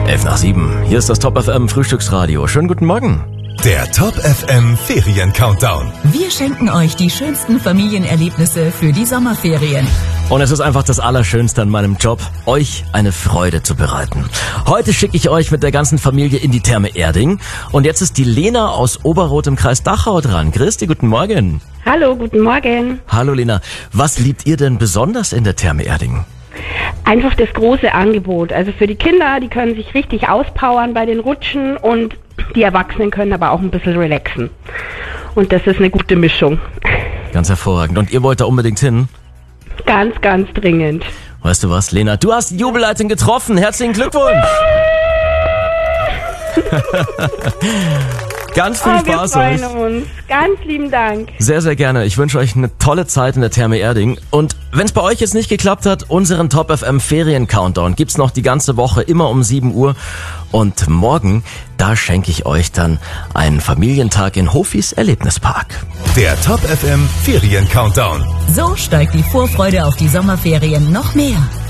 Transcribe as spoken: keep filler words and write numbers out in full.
elf nach sieben. Hier ist das Top F M Frühstücksradio. Schönen guten Morgen. Der Top F M Ferien-Countdown. Wir schenken euch die schönsten Familienerlebnisse für die Sommerferien. Und es ist einfach das Allerschönste an meinem Job, euch eine Freude zu bereiten. Heute schicke ich euch mit der ganzen Familie in die Therme Erding. Und jetzt ist die Lena aus Oberroth im Kreis Dachau dran. Christi, guten Morgen. Hallo, guten Morgen. Hallo Lena. Was liebt ihr denn besonders in der Therme Erding? Einfach das große Angebot. Also für die Kinder, die können sich richtig auspowern bei den Rutschen und die Erwachsenen können aber auch ein bisschen relaxen. Und das ist eine gute Mischung. Ganz hervorragend. Und ihr wollt da unbedingt hin? Ganz, ganz dringend. Weißt du was, Lena? Du hast die Jubelleitung getroffen. Herzlichen Glückwunsch. Ganz viel oh, Spaß wir euch. freuen uns. Ganz lieben Dank. Sehr, sehr gerne. Ich wünsche euch eine tolle Zeit in der Therme Erding. Und wenn es bei euch jetzt nicht geklappt hat, unseren Top F M Ferien-Countdown gibt's noch die ganze Woche, immer um sieben Uhr. Und morgen, da schenke ich euch dann einen Familientag in Hofis Erlebnispark. Der Top F M Ferien-Countdown. So steigt die Vorfreude auf die Sommerferien noch mehr.